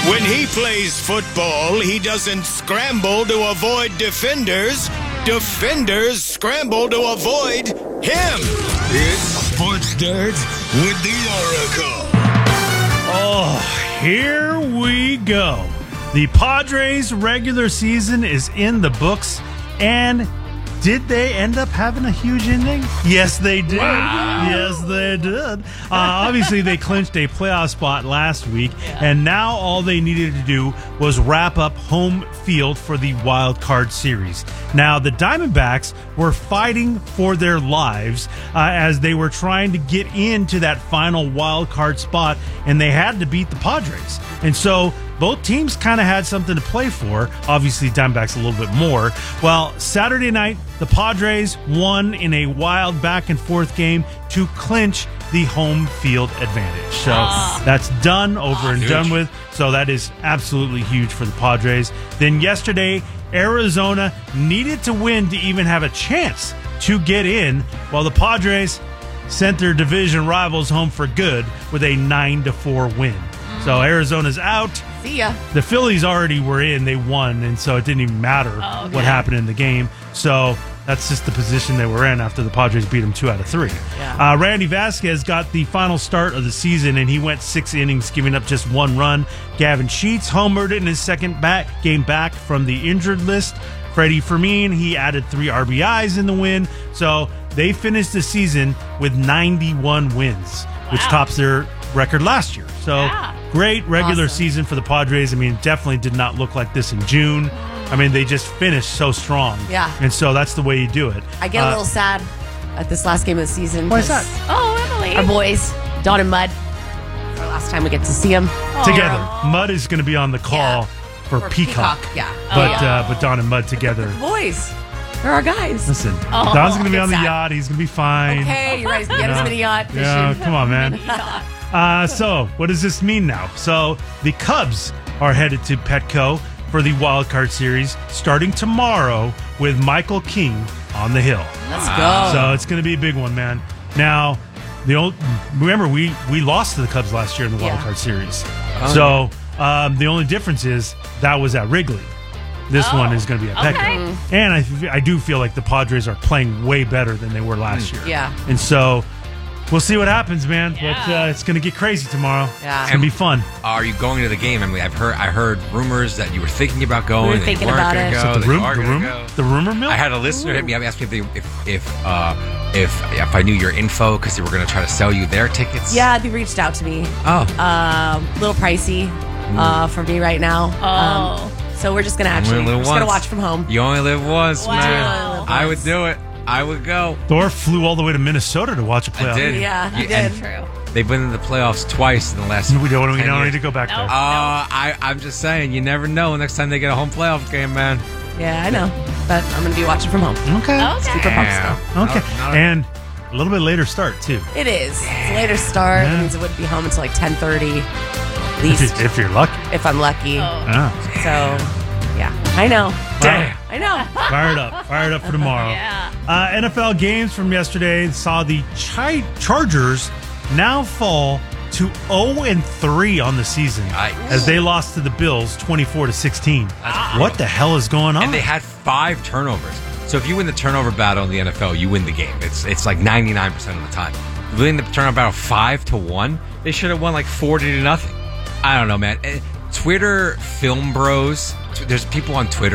When he plays football, he doesn't scramble to avoid defenders. Defenders scramble to avoid him. It's Sports Dirt with the Oracle. Oh, here we go. The Padres' regular season is in the books, and did they end up having a huge ending? Yes, they did. Wow. Yes, they did. Obviously, they clinched a playoff spot last week, and now all they needed to do was wrap up home field for the wild card series. Now, the Diamondbacks were fighting for their lives as they were trying to get into that final wild card spot, and they had to beat the Padres. And so both teams kind of had something to play for. Obviously, Diamondbacks a little bit more. Well, Saturday night, the Padres won in a wild back-and-forth game to clinch the home field advantage. So that's done, over and done with. So that is absolutely huge for the Padres. Then yesterday, Arizona needed to win to even have a chance to get in, while the Padres sent their division rivals home for good with a 9-4 win. So Arizona's out. See ya. The Phillies already were in. They won, and so it didn't even matter what happened in the game. So that's just the position they were in after the Padres beat them 2 out of 3. Yeah. Randy Vasquez got the final start of the season, and he went 6 innings, giving up just 1 run. Gavin Sheets homered in his second game back from the injured list. Freddie Fermin, he added 3 RBIs in the win. So they finished the season with 91 wins, which tops their record last year. So great regular season for the Padres. I mean, it definitely did not look like this in June. I mean, they just finished so strong. Yeah. And so that's the way you do it. I get a little sad at this last game of the season. Why is that? Oh, Emily. Our boys, Don and Mud. It's our last time we get to see them. Together. Mud is going to be on the call for Peacock. Yeah. But Don and Mud together. Boys. They're our guys. Listen, Don's going to be on the yacht. He's going to be fine. Okay, you're right. Get us mini yacht fishing. Yeah, come on, man. So, what does this mean now? So, the Cubs are headed to Petco for the Wild Card Series starting tomorrow with Michael King on the hill. Let's go. So, it's going to be a big one, man. Now, remember, we lost to the Cubs last year in the Wild Card Series. So, the only difference is that was at Wrigley. This one is going to be at Petco. And I do feel like the Padres are playing way better than they were last year. Yeah. And so we'll see what happens, man. But it's going to get crazy tomorrow. Yeah. It's going to be fun. Are you going to the game, Emily? I heard rumors that you were thinking about going. We were thinking about it. The rumor mill? I had a listener hit me up, ask me if I knew your info because they were going to try to sell you their tickets. Yeah, they reached out to me. Oh. A little pricey for me right now. So we're just going to watch from home. You only live once, man. Wow. I would do it. I would go. Thor flew all the way to Minnesota to watch a playoff. I did. Yeah, I did. True. They've been in the playoffs twice in the last. We don't 10 years. need to go back there. I'm just saying, you never know. Next time they get a home playoff game, man. Yeah, I know. But I'm going to be watching from home. Okay. Super pumped still. Okay. And a little bit later start, too. It is. It's a later start. Yeah. It means it wouldn't be home until like 10:30 at least. If you're lucky. If I'm lucky. So, yeah. I know. Damn. I know. Fired up for tomorrow. NFL games from yesterday saw the Chargers now fall to 0-3 on the season as they lost to the Bills 24-16. What the hell is going on? And they had 5 turnovers. So if you win the turnover battle in the NFL, you win the game. It's like 99% of the time. Winning the turnover battle 5-1, they should have won like 40-0. I don't know, man. Twitter film bros. There's people on Twitter